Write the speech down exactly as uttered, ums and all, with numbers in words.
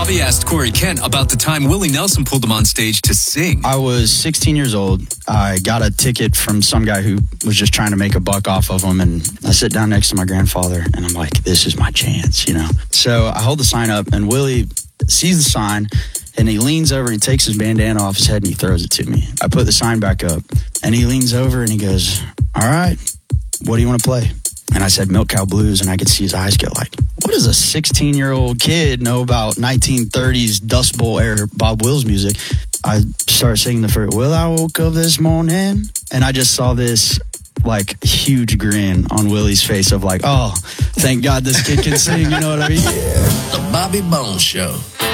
Bobby asked Corey Kent about the time Willie Nelson pulled him on stage to sing. I was sixteen years old. I got a ticket from some guy who was just trying to make a buck off of him, and I sit down next to my grandfather, and I'm like, this is my chance, you know? So I hold the sign up, and Willie sees the sign, and he leans over and he takes his bandana off his head and he throws it to me. I put the sign back up, and he leans over and he goes, all right, what do you want to play? And I said, Milk Cow Blues, and I could see his eyes get like, what does a sixteen-year-old kid know about nineteen thirties Dust Bowl era Bob Wills music? I started singing the first, well, I woke up this morning, and I just saw this, like, huge grin on Willie's face of like, oh, thank God this kid can sing, you know what I mean? The Bobby Bones Show.